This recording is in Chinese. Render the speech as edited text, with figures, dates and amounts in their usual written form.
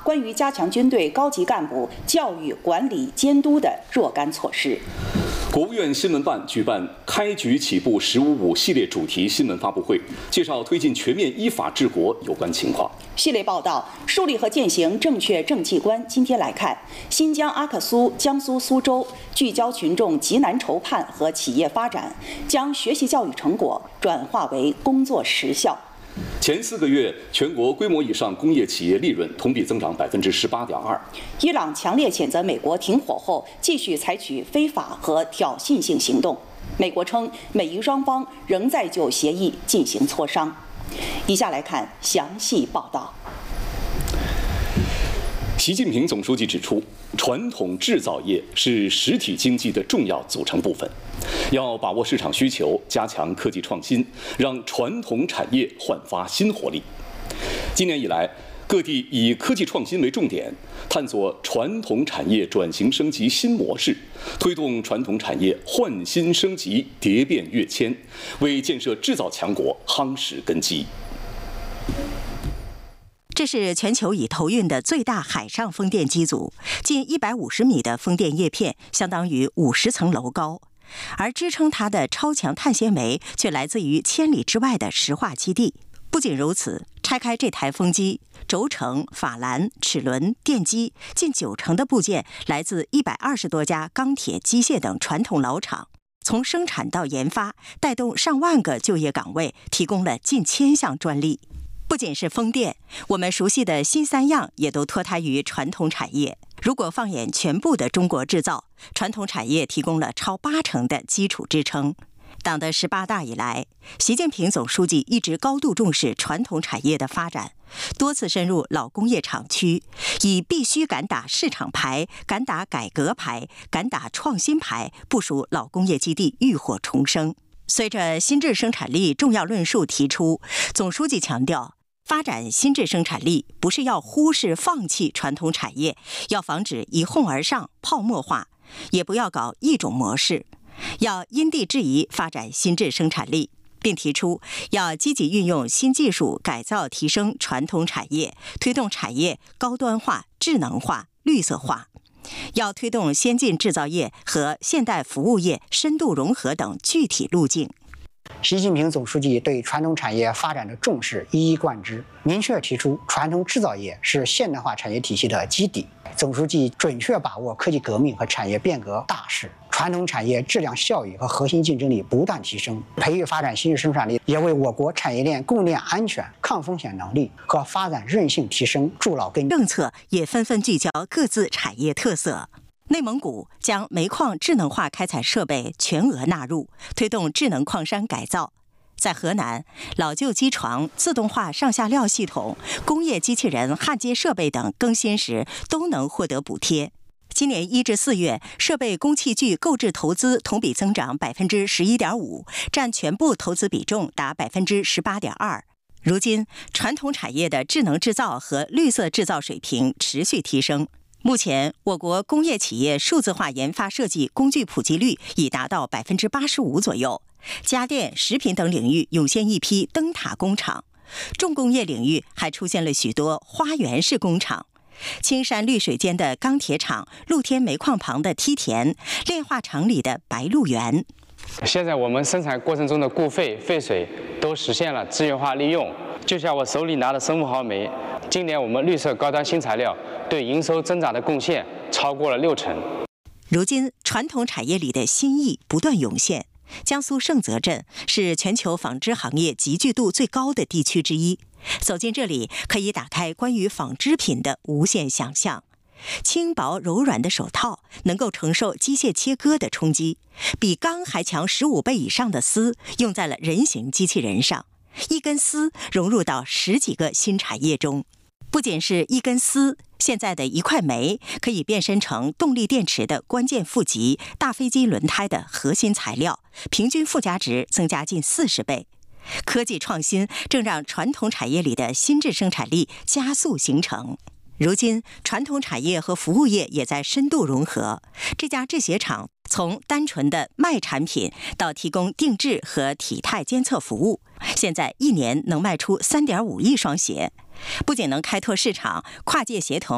关于加强军队高级干部教育、管理、监督的若干措施。 国务院新闻办举办“开局起步“15+5”系列主题新闻发布会，介绍推进全面依法治国有关情况。 系列报道树立和践行正确政绩观。今天来看，新疆阿克苏、江苏苏州聚焦群众急难愁盼和企业发展，将学习教育成果转化为工作实效。 前4个月，全国规模以上工业企业利润同比增长18.2%。 伊朗强烈谴责美国停火后继续采取非法和挑衅性行动。美国称，美伊双方仍在就协议进行磋商。以下来看详细报道。 习近平总书记指出，传统制造业是实体经济的重要组成部分，要把握市场需求，加强科技创新，让传统产业焕发新活力。今年以来，各地以科技创新为重点，探索传统产业转型升级新模式，推动传统产业换新升级、蝶变跃迁，为建设制造强国夯实根基。 这是全球已投运的最大海上风电机组，近150米的风电叶片相当于50层楼高，而支撑它的超强碳纤维却来自于千里之外的石化基地。不仅如此，拆开这台风机，轴承、法兰、齿轮、电机近90%的部件来自120多家钢铁、机械等传统老厂。从生产到研发，带动上万个就业岗位，提供了近1000项专利。不仅是风电，我们熟悉的新3样也都脱胎于传统产业。如果放眼全部的中国制造，传统产业提供了超80%的基础支撑。党的18大以来，习近平总书记一直高度重视传统产业的发展，多次深入老工业厂区，以必须敢打市场牌、敢打改革牌、敢打创新牌，部署老工业基地浴火重生。随着新质生产力重要论述提出，总书记强调，发展新质生产力不是要忽视放弃传统产业，要防止一哄而上泡沫化，也不要搞一种模式，要因地制宜发展新质生产力，并提出要积极运用新技术改造提升传统产业，推动产业高端化、智能化、绿色化。要推动先进制造业和现代服务业深度融合等具体路径。 习近平总书记对传统产业发展的重视一以贯之，明确提出传统制造业是现代化产业体系的基底。总书记准确把握科技革命和产业变革大势，传统产业质量效益和核心竞争力不断提升，培育发展新质生产力，也为我国产业链供应链安全、抗风险能力和发展韧性提升筑牢根基。 政策也纷纷聚焦各自产业特色。内蒙古将煤矿智能化开采设备全额纳入，推动智能矿山改造。在河南，老旧机床、自动化上下料系统、工业机器人焊接设备等更新时都能获得补贴。今年1至4月，设备工器具购置投资同比增长11.5%，占全部投资比重达18.2%。如今，传统产业的智能制造和绿色制造水平持续提升。目前，我国工业企业数字化研发设计工具普及率已达到85%左右。家电、食品等领域涌现一批灯塔工厂，重工业领域还出现了许多花园式工厂。青山绿水间的钢铁厂，露天煤矿旁的梯田，炼化厂里的白鹿原。 现在我们生产过程中的固废、废水都实现了资源化利用。就像我手里拿的生物毫煤，今年我们绿色高端新材料对营收增长的贡献超过了60%。 如今，传统产业里的新意不断涌现。江苏盛泽镇是全球纺织行业集聚度最高的地区之一。走进这里，可以打开关于纺织品的无限想象。轻薄柔软的手套能够承受机械切割的冲击，比钢还强15倍以上的丝用在了人形机器人上，一根丝融入到10几个新产业中。不仅是一根丝，现在的一块煤可以变身成动力电池的关键负极、大飞机轮胎的核心材料，平均附加值增加近40倍。科技创新正让传统产业里的新质生产力加速形成。如今，传统产业和服务业也在深度融合。这家制鞋厂从单纯的卖产品到提供定制和体态监测服务，现在1年能卖出3.5亿双鞋。不仅能开拓市场，跨界协同